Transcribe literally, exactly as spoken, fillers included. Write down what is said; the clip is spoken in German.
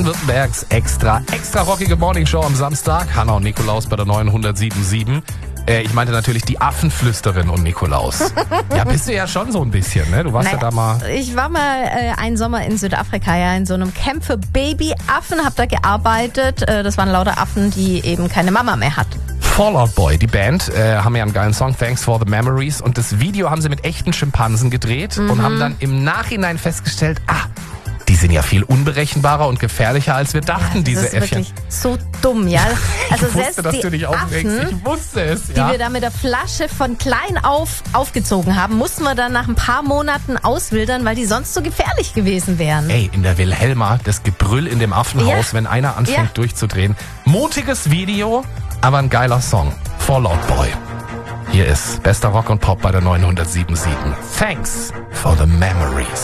Württembergs extra, extra rockige Morningshow am Samstag. Hanna und Nikolaus bei der neunhundertsiebenundsieben. Äh, ich meinte natürlich die Affenflüsterin und Nikolaus. Ja, bist du ja schon so ein bisschen, ne? Du warst naja, ja da mal... Ich war mal äh, einen Sommer in Südafrika, ja, in so einem Camp für Babyaffen, hab da gearbeitet. Äh, das waren lauter Affen, die eben keine Mama mehr hatten. Fallout Boy, die Band, äh, haben ja einen geilen Song, Thanks for the Memories. Und das Video haben sie mit echten Schimpansen gedreht mhm. und haben dann im Nachhinein festgestellt, ah, die sind ja viel unberechenbarer und gefährlicher, als wir dachten, ja, diese Äffchen. Das ist Äffchen. wirklich so dumm, ja. Also ich wusste, dass die du dich aufregst. Affen, Ich wusste es, ja. die wir da mit der Flasche von klein auf aufgezogen haben, mussten wir dann nach ein paar Monaten auswildern, weil die sonst so gefährlich gewesen wären. Ey, in der Wilhelma, das Gebrüll in dem Affenhaus, ja. wenn einer anfängt ja. durchzudrehen. Mutiges Video, aber ein geiler Song. Fallout Boy. Hier ist bester Rock und Pop bei der neunhundertsiebenundsieben. Thanks for the Memories.